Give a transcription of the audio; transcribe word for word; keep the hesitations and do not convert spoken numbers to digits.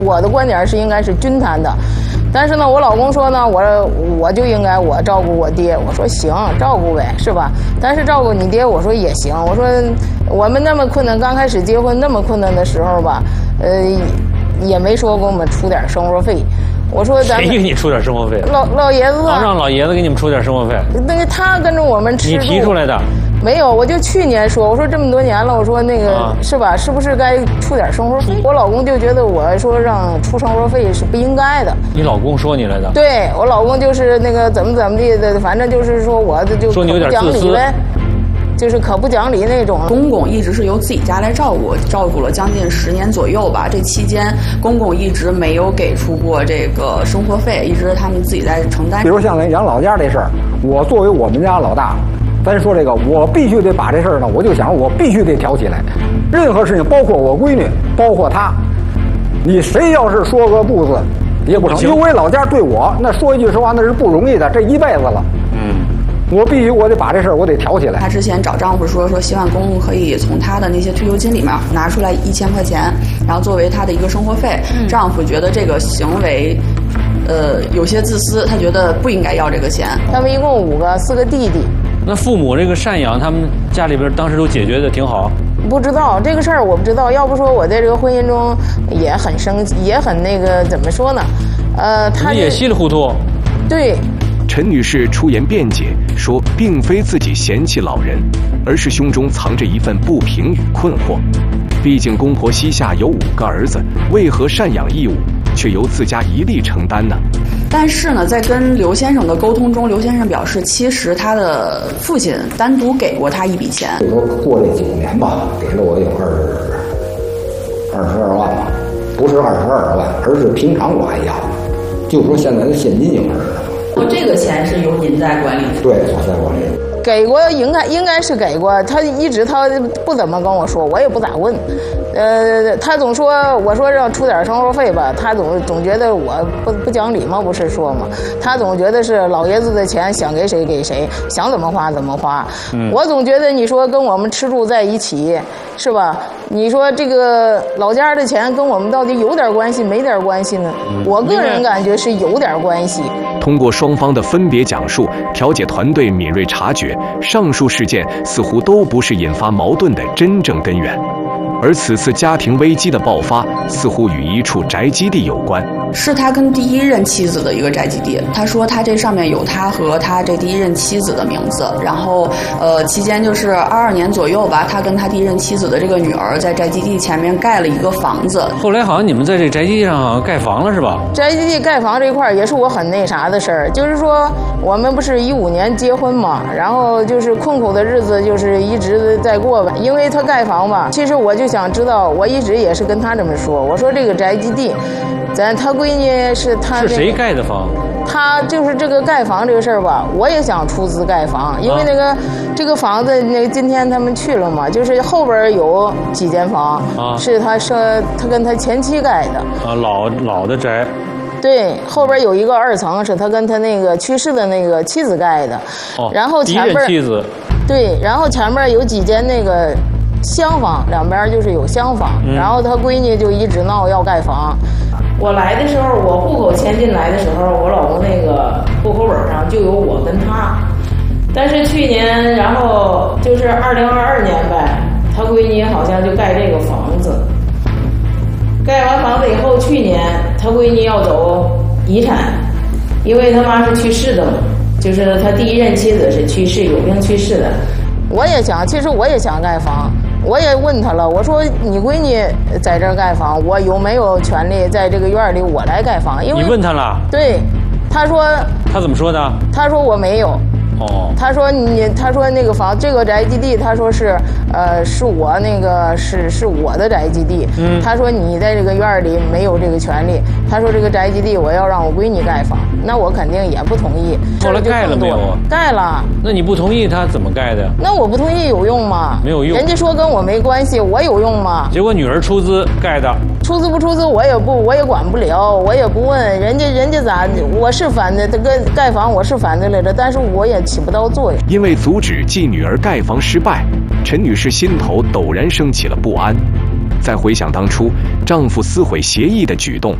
我的观点是应该是均摊的，但是呢，我老公说呢，我我就应该我照顾我爹。我说行，照顾呗，是吧？但是照顾你爹，我说也行。我说我们那么困难，刚开始结婚那么困难的时候吧，呃，也没说给我们出点生活费。我说咱们谁给你出点生活费？ 老老爷子、啊哦，让老爷子给你们出点生活费。 那个他跟着我们吃， 你提出来的。 没有，我就去年说，我说这么多年了，我说那个、啊、是吧？是不是该出点生活费？我老公就觉得我说让出生活费是不应该的。 你老公说你来的？ 对，我老公就是那个怎么怎么地的，反正就是说我就说你有点讲理呗，就是可不讲理那种。 公公一直是由自己家来照顾，照顾了将近十年左右吧。这期间，公公一直没有给出过这个生活费，一直是他们自己在承担。 比如像咱养老家这事儿，我作为我们家老大。咱说这个，我必须得把这事儿呢，我就想我必须得挑起来。任何事情，包括我闺女，包括她，你谁要是说个不字，也不成。因为老家对我那说一句实话，那是不容易的，这一辈子了。嗯，我必须我得把这事儿我得挑起来。 她之前找丈夫说说，希望公公可以从她的那些退休金里面拿出来一千块钱，然后作为她的一个生活费。嗯、丈夫觉得这个行为。呃，有些自私，他觉得不应该要这个钱。 他们一共五个，四个弟弟。 那父母这个赡养，他们家里边当时都解决的挺好。 不知道这个事儿，我不知道。要不说我在这个婚姻中也很生气，也很那个怎么说呢？呃，他也稀里糊涂。 对。 陈女士出言辩解说，并非自己嫌弃老人，而是胸中藏着一份不平与困惑。毕竟公婆膝下有五个儿子，为何赡养义务却由自家一力承担呢？ 但是呢，在跟刘先生的沟通中，刘先生表示，其实他的父亲单独给过他一笔钱。 就说过这九年吧，给了我有二十二十二万吧，不是二十二万，而是平常我还要，就说现在的现金有二十万。 我这个钱是由您在管理的？ 对，我在管理。 给过，应该应该是给过，他一直他不怎么跟我说，我也不咋问。呃，他总说，我说让出点生活费吧，他总总觉得我不不讲理嘛，不是说嘛，他总觉得是老爷子的钱想给谁给谁，想怎么花怎么花。嗯、我总觉得你说跟我们吃住在一起，是吧？你说这个老家的钱跟我们到底有点关系没点关系呢？嗯、我个人感觉是有点关系。 通过双方的分别讲述，调解团队敏锐察觉，上述事件似乎都不是引发矛盾的真正根源。而此次家庭危机的爆发，似乎与一处宅基地有关。 是他跟第一任妻子的一个宅基地。他说他这上面有他和他这第一任妻子的名字。然后，呃，期间就是二二年左右吧，他跟他第一任妻子的这个女儿在宅基地前面盖了一个房子。 后来好像你们在这宅基地上盖房了是吧？ 宅基地盖房这块也是我很那啥的事儿，就是说我们不是一五年结婚嘛，然后就是困苦的日子就是一直在过吧。因为他盖房吧，其实我就想知道，我一直也是跟他这么说，我说这个宅基地。咱他闺女是他、那个、 是谁盖的房？ 他就是这个盖房这个事儿吧，我也想出资盖房，因为那个、啊、这个房子，那个今天他们去了嘛，就是后边有几间房，啊、是他生他跟他前妻盖的啊，老老的宅。 对，后边有一个二层是他跟他那个去世的那个妻子盖的， 哦， 然后前边妻子， 对，然后前面有几间那个厢房，两边就是有厢房，嗯、然后他闺女就一直闹要盖房。我来的时候，我户口迁进来的时候，我老公那个户口本上就有我跟他。但是去年，然后就是二零二二年呗，他闺女好像就盖这个房子。盖完房子以后，去年他闺女要走遗产，因为他妈是去世的嘛，就是他第一任妻子是去世，有病去世的。我也想，其实我也想盖房。我也问他了，我说你闺女在这儿盖房，我有没有权利在这个院里我来盖房？因为你问他了？ 对，他说他怎么说的？ 他说我没有。哦，他说你，他说那个房这个宅基地，他说是，呃，是我那个是是我的宅基地。嗯，他说你在这个院里没有这个权利。他说这个宅基地我要让我闺女盖房，那我肯定也不同意。 后来盖了没有啊？ 盖了。 那你不同意他怎么盖的？ 那我不同意有用吗？ 没有用。 人家说跟我没关系，我有用吗？ 结果女儿出资盖的。 出资不出资我也不我也管不了，我也不问人家人家咋，我是反的，这个盖房我是反对来着，但是我也起不到作用。 因为阻止继女儿盖房失败，陈女士心头陡然升起了不安。 再回想当初丈夫撕毁协议的举动，